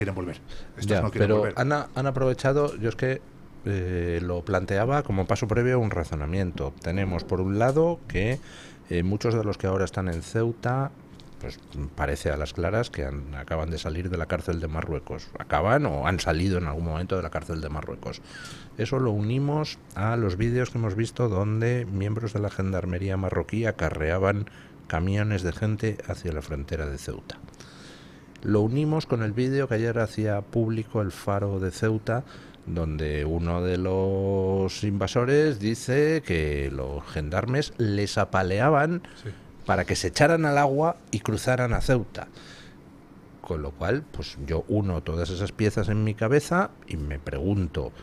quieren volver. Estos Ya, no quieren pero volver. han aprovechado, yo es que lo planteaba como paso previo a un razonamiento. Tenemos por un lado que muchos de los que ahora están en Ceuta, pues parece a las claras que acaban de salir de la cárcel de Marruecos. Acaban o han salido en algún momento de la cárcel de Marruecos. Eso lo unimos a los vídeos que hemos visto donde miembros de la gendarmería marroquí acarreaban camiones de gente hacia la frontera de Ceuta. Lo unimos con el vídeo que ayer hacía público el Faro de Ceuta, donde uno de los invasores dice que los gendarmes les apaleaban Sí. para que se echaran al agua y cruzaran a Ceuta. Con lo cual, pues yo uno todas esas piezas en mi cabeza y me pregunto,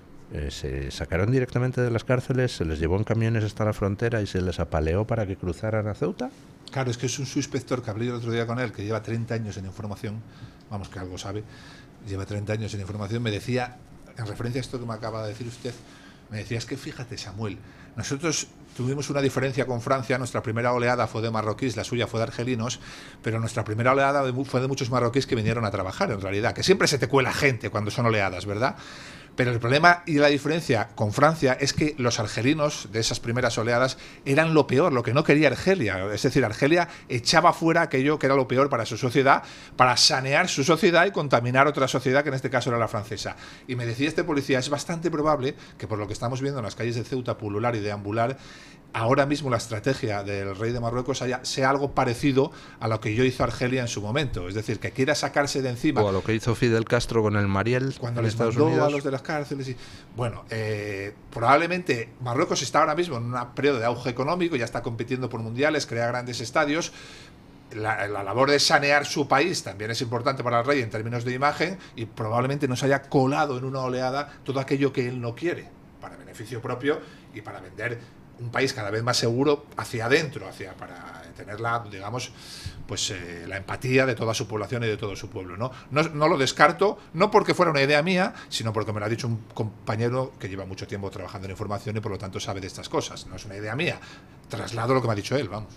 ¿se sacaron directamente de las cárceles, se les llevó en camiones hasta la frontera y se les apaleó para que cruzaran a Ceuta? Claro, es que es un subinspector que hablé yo el otro día con él, que lleva 30 años en información, vamos, que algo sabe, lleva 30 años en información, me decía, en referencia a esto que me acaba de decir usted, me decía, es que fíjate, Samuel, nosotros tuvimos una diferencia con Francia, nuestra primera oleada fue de marroquíes, la suya fue de argelinos, pero nuestra primera oleada fue de muchos marroquíes que vinieron a trabajar, en realidad, que siempre se te cuela gente cuando son oleadas, ¿verdad? Pero el problema y la diferencia con Francia es que los argelinos de esas primeras oleadas eran lo peor, lo que no quería Argelia. Es decir, Argelia echaba fuera aquello que era lo peor para su sociedad, para sanear su sociedad y contaminar otra sociedad, que en este caso era la francesa. Y me decía este policía, es bastante probable que por lo que estamos viendo en las calles de Ceuta, pulular y deambular, ahora mismo la estrategia del rey de Marruecos sea algo parecido a lo que yo hizo Argelia en su momento. Es decir, que quiera sacarse de encima. O a lo que hizo Fidel Castro con el Mariel Cuando en les Estados mandó Unidos. a los de las cárceles. Y, bueno, probablemente Marruecos está ahora mismo en un periodo de auge económico, ya está compitiendo por mundiales, crea grandes estadios. La labor de sanear su país también es importante para el rey en términos de imagen y probablemente nos haya colado en una oleada todo aquello que él no quiere, para beneficio propio y para vender un país cada vez más seguro hacia adentro, para tener la, digamos, pues la empatía de toda su población y de todo su pueblo, ¿no? No lo descarto, no porque fuera una idea mía, sino porque me lo ha dicho un compañero que lleva mucho tiempo trabajando en información y por lo tanto sabe de estas cosas. No es una idea mía, traslado lo que me ha dicho él, vamos.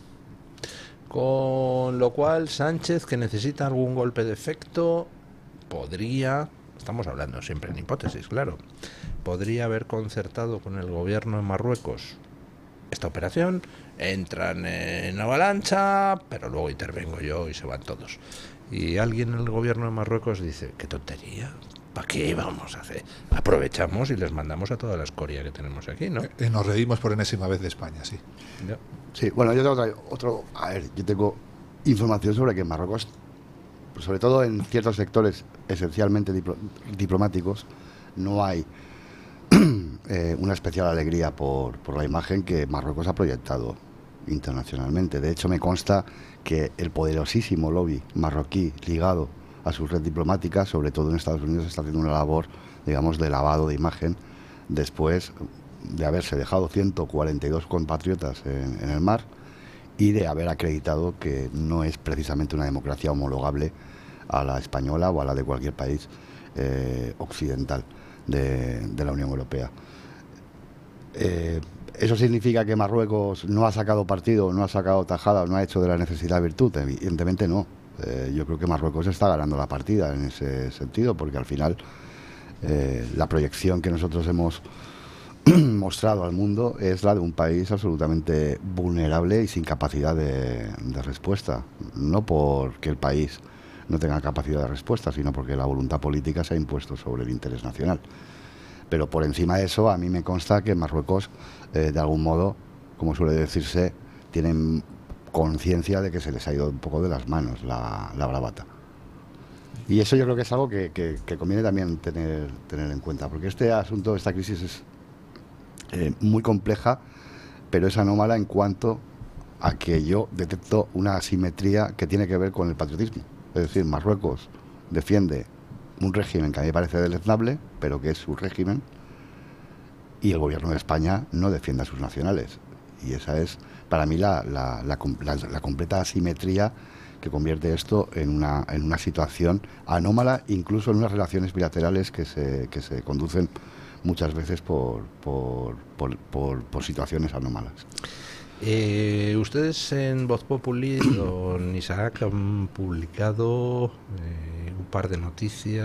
Con lo cual, Sánchez, que necesita algún golpe de efecto, podría, estamos hablando siempre en hipótesis, claro, podría haber concertado con el gobierno de Marruecos esta operación, entran en avalancha, pero luego intervengo yo y se van todos. Y alguien en el gobierno de Marruecos dice, qué tontería, ¿para qué vamos a hacer? Aprovechamos y les mandamos a toda la escoria que tenemos aquí, ¿no? Nos reímos por enésima vez de España, sí. Ya. Sí, bueno, yo tengo yo tengo información sobre que en Marruecos, sobre todo en ciertos sectores esencialmente diplomáticos, no hay una especial alegría por la imagen que Marruecos ha proyectado internacionalmente. De hecho, me consta que el poderosísimo lobby marroquí ligado a su red diplomática, sobre todo en Estados Unidos, está haciendo una labor, digamos, de lavado de imagen después de haberse dejado 142 compatriotas en el mar y de haber acreditado que no es precisamente una democracia homologable a la española o a la de cualquier país occidental de la Unión Europea. ¿Eso significa que Marruecos no ha sacado partido, no ha sacado tajada, no ha hecho de la necesidad virtud? Evidentemente no. Yo creo que Marruecos está ganando la partida en ese sentido, porque al final la proyección que nosotros hemos mostrado al mundo es la de un país absolutamente vulnerable y sin capacidad de respuesta. No porque el país no tenga capacidad de respuesta, sino porque la voluntad política se ha impuesto sobre el interés nacional. Pero por encima de eso, a mí me consta que Marruecos, de algún modo, como suele decirse, tienen conciencia de que se les ha ido un poco de las manos la bravata. Y eso yo creo que es algo que conviene también tener en cuenta, porque este asunto, esta crisis es muy compleja, pero es anómala en cuanto a que yo detecto una asimetría que tiene que ver con el patriotismo. Es decir, Marruecos defiende un régimen que a mí me parece deleznable, pero que es su régimen, y el gobierno de España no defiende a sus nacionales. Y esa es, para mí, la completa asimetría que convierte esto en una situación anómala, incluso en unas relaciones bilaterales que se conducen muchas veces por situaciones anómalas. Ustedes en Voz Populi, don Isaac, han publicado un par de noticias